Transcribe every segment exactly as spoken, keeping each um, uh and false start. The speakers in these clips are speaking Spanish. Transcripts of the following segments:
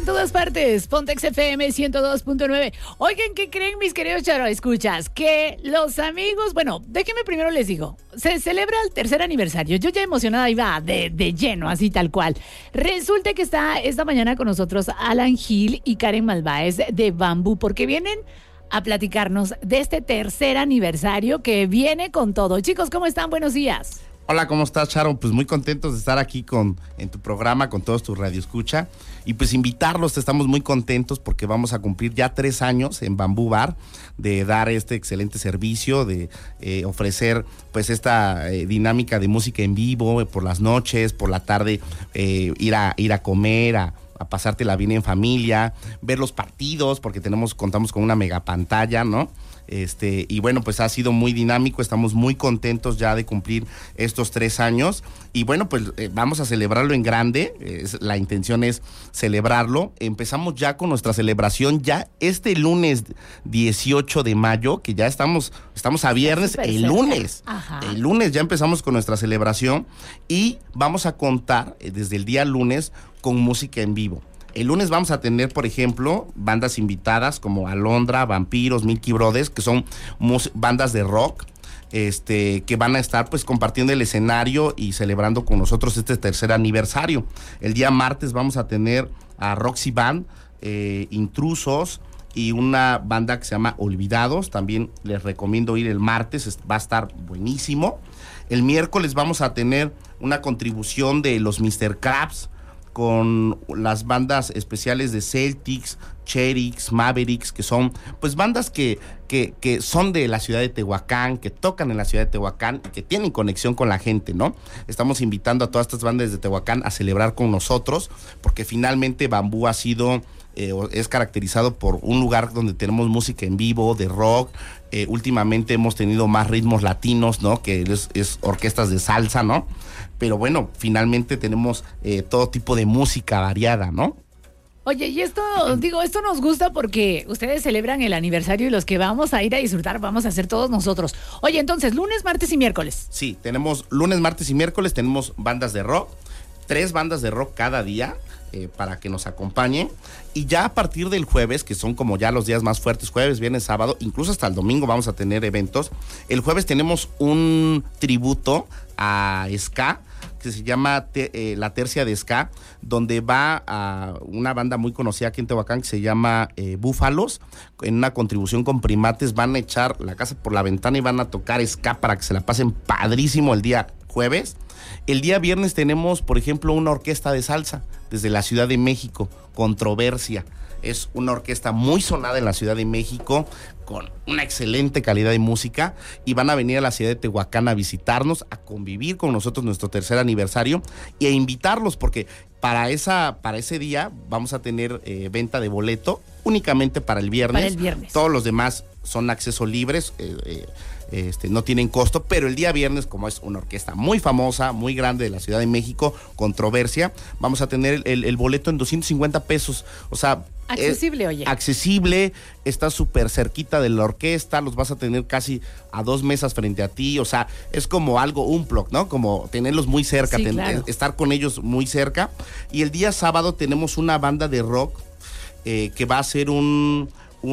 todas partes. Pontex F M ciento dos punto nueve. Oigan, ¿qué creen, mis queridos charo escuchas? Que los amigos, bueno, déjenme primero les digo, se celebra el tercer aniversario. Yo ya emocionada iba de, de lleno, así tal cual. Resulta que está esta mañana con nosotros Alan Gil y Karen Malváez de Bambú, porque vienen a platicarnos de este tercer aniversario que viene con todo. Chicos, ¿cómo están? Buenos días. Hola, ¿cómo estás, Charo? Pues muy contentos de estar aquí con, en tu programa, con todos tus radioescucha. Y pues invitarlos, estamos muy contentos porque vamos a cumplir ya tres años en Bambú Bar de dar este excelente servicio, de eh, ofrecer pues esta eh, dinámica de música en vivo eh, por las noches, por la tarde, eh, ir a ir a comer, a a pasártela bien en familia, ver los partidos, porque tenemos, contamos con una mega pantalla, ¿no? Este, y bueno, pues ha sido muy dinámico, estamos muy contentos ya de cumplir estos tres años, y bueno, pues eh, vamos a celebrarlo en grande, es, la intención es celebrarlo. Empezamos ya con nuestra celebración, ya este lunes dieciocho de mayo, que ya estamos, estamos a viernes, el lunes, Ajá. el lunes ya empezamos con nuestra celebración, y vamos a contar eh, desde el día lunes con música en vivo. El lunes vamos a tener, por ejemplo, bandas invitadas como Alondra, Vampiros, Milky Brothers, que son mus- bandas de rock, este, que van a estar pues compartiendo el escenario y celebrando con nosotros este tercer aniversario. El día martes vamos a tener a Roxy Band, eh, Intrusos y una banda que se llama Olvidados. También les recomiendo ir el martes, va a estar buenísimo. El miércoles vamos a tener una contribución de los mister Krabs, con las bandas especiales de Celtics, Cherix, Mavericks, que son pues bandas que, que, que son de la ciudad de Tehuacán, que tocan en la ciudad de Tehuacán y que tienen conexión con la gente, ¿no? Estamos invitando a todas estas bandas de Tehuacán a celebrar con nosotros, porque finalmente Bambú ha sido, eh, es caracterizado por un lugar donde tenemos música en vivo, de rock. Eh, últimamente hemos tenido más ritmos latinos, ¿no? Que es, es orquestas de salsa, ¿no? Pero bueno, finalmente tenemos eh, todo tipo de música variada, ¿no? Oye, y esto, digo, esto nos gusta porque ustedes celebran el aniversario y los que vamos a ir a disfrutar vamos a ser todos nosotros. Oye, entonces, lunes, martes y miércoles. Sí, tenemos lunes, martes y miércoles, tenemos bandas de rock, tres bandas de rock cada día. Eh, para que nos acompañen, y ya a partir del jueves, que son como ya los días más fuertes, jueves, viernes, sábado, incluso hasta el domingo vamos a tener eventos. El jueves tenemos un tributo a ska que se llama te, eh, La Tercia de Ska, donde va a una banda muy conocida aquí en Tehuacán que se llama eh, Búfalos. En una contribución con Primates van a echar la casa por la ventana y van a tocar ska para que se la pasen padrísimo el día jueves. El día viernes tenemos, por ejemplo, una orquesta de salsa desde la Ciudad de México, Controversia. Es una orquesta muy sonada en la Ciudad de México, con una excelente calidad de música, y van a venir a la ciudad de Tehuacán a visitarnos, a convivir con nosotros nuestro tercer aniversario y a invitarlos, porque para esa para ese día vamos a tener eh, venta de boleto únicamente para el viernes. Para el viernes. Todos los demás son acceso libres, eh, eh, Este, no tienen costo, pero el día viernes, como es una orquesta muy famosa, muy grande de la Ciudad de México, Controversia, vamos a tener el, el boleto en doscientos cincuenta pesos, o sea... Accesible, oye. Accesible, está súper cerquita de la orquesta, los vas a tener casi a dos mesas frente a ti, o sea, es como algo unplugged, ¿no? Como tenerlos muy cerca, sí, ten, claro. estar con ellos muy cerca. Y el día sábado tenemos una banda de rock eh, que va a ser un...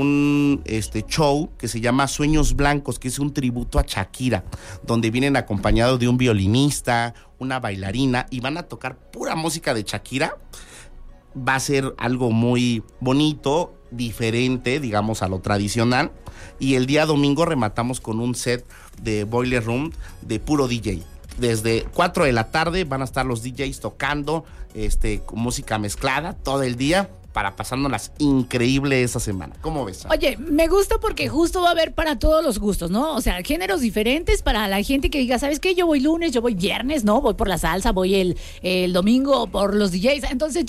un este show que se llama Sueños Blancos, que es un tributo a Shakira, donde vienen acompañados de un violinista, una bailarina, y van a tocar pura música de Shakira. Va a ser algo muy bonito, diferente, digamos, a lo tradicional. Y el día domingo rematamos con un set de Boiler Room de puro D J. Desde cuatro de la tarde van a estar los D Js tocando este, con música mezclada todo el día, para pasárnoslas increíble esa semana. ¿Cómo ves? Oye, me gusta porque justo va a haber para todos los gustos, ¿no? O sea, géneros diferentes para la gente que diga, ¿sabes qué? Yo voy lunes, yo voy viernes, ¿no? Voy por la salsa, voy el, el domingo por los D Js. Entonces,